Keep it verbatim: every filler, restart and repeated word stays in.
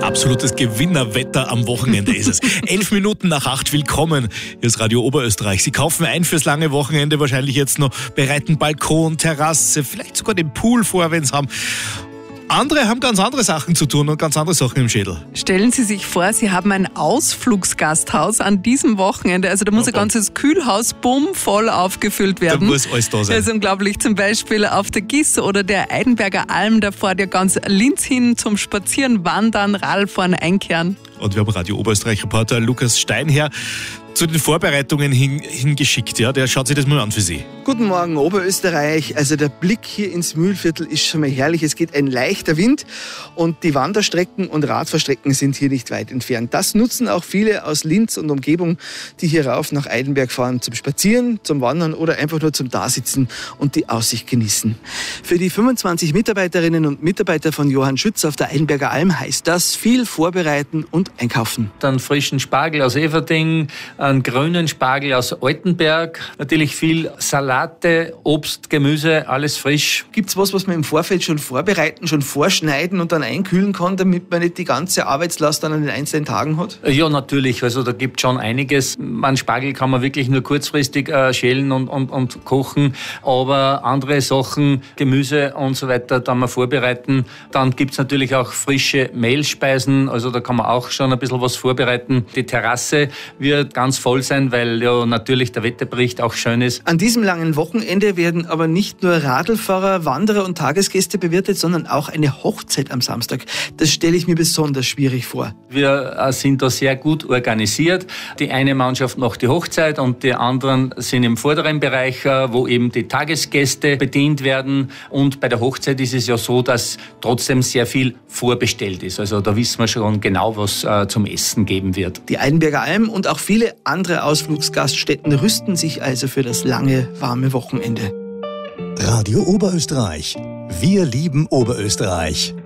Absolutes Gewinnerwetter am Wochenende ist es. Elf Minuten nach acht, willkommen. Hier ist Radio Oberösterreich. Sie kaufen ein fürs lange Wochenende, wahrscheinlich jetzt noch bereiten Balkon, Terrasse, vielleicht sogar den Pool vor, wenn sie haben. Andere haben ganz andere Sachen zu tun und ganz andere Sachen im Schädel. Stellen Sie sich vor, Sie haben ein Ausflugsgasthaus an diesem Wochenende. Also da muss ein ganzes Kühlhaus bummvoll aufgefüllt werden. Da muss alles da sein. Das ist unglaublich. Zum Beispiel auf der Giss oder der Eidenberger Alm. Da fährt ja ganz Linz hin zum Spazieren, Wandern, Radfahren, Einkehren. Und wir haben Radio Oberösterreich-Reporter Lukas Steinherr zu den Vorbereitungen hin, hingeschickt. Ja, der schaut sich das mal an für Sie. Guten Morgen Oberösterreich. Also der Blick hier ins Mühlviertel ist schon mal herrlich. Es geht ein leichter Wind und die Wanderstrecken und Radfahrstrecken sind hier nicht weit entfernt. Das nutzen auch viele aus Linz und Umgebung, die hier rauf nach Eidenberg fahren zum Spazieren, zum Wandern oder einfach nur zum Dasitzen und die Aussicht genießen. Für die fünfundzwanzig Mitarbeiterinnen und Mitarbeiter von Johann Schütz auf der Eidenberger Alm heißt das viel vorbereiten und einkaufen. Dann frischen Spargel aus Everding, einen grünen Spargel aus Altenberg, natürlich viel Salate, Obst, Gemüse, alles frisch. Gibt's was, was man im Vorfeld schon vorbereiten, schon vorschneiden und dann einkühlen kann, damit man nicht die ganze Arbeitslast dann an den einzelnen Tagen hat? Ja, natürlich. Also da gibt es schon einiges. Man Spargel kann man wirklich nur kurzfristig äh, schälen und, und, und kochen, aber andere Sachen, Gemüse und so weiter, da mal vorbereiten. Dann gibt's natürlich auch frische Mehlspeisen, also da kann man auch schon ein bisschen was vorbereiten. Die Terrasse wird ganz voll sein, weil ja natürlich der Wetterbericht auch schön ist. An diesem langen Wochenende werden aber nicht nur Radlfahrer, Wanderer und Tagesgäste bewirtet, sondern auch eine Hochzeit am Samstag. Das stelle ich mir besonders schwierig vor. Wir sind da sehr gut organisiert. Die eine Mannschaft macht die Hochzeit und die anderen sind im vorderen Bereich, wo eben die Tagesgäste bedient werden. Und bei der Hochzeit ist es ja so, dass trotzdem sehr viel vorbestellt ist. Also da wissen wir schon genau, was äh, zum Essen geben wird. Die Eidenberger Alm und auch viele andere Ausflugsgaststätten rüsten sich also für das lange, warme Wochenende. Radio Oberösterreich. Wir lieben Oberösterreich.